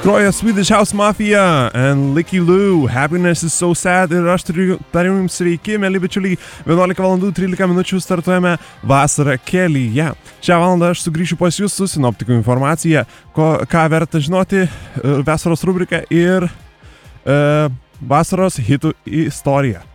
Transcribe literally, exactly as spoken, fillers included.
Groja Swedish House Mafia and Licky Lou, Happiness is so sad ir aš turiu tariu jums sveiki, mėly bičiuliai, vienuolika valandų trylika minučių startuojame vasarą kelyje. Šią valandą aš sugrįšiu pas jūs su sinoptikų informacija, ko, ką verta žinoti, vasaros rubrika ir e, vasaros hitų istorija.